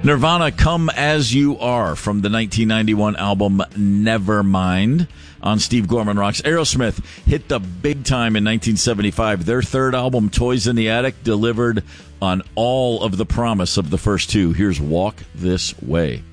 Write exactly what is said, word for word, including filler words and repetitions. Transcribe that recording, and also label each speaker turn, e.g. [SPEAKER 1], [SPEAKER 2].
[SPEAKER 1] Nirvana, Come As You Are, from the nineteen ninety-one album Nevermind on Steve Gorman Rocks. Aerosmith hit the big time in nineteen seventy-five. Their third album, Toys in the Attic, delivered on all of the promise of the first two. Here's Walk This Way.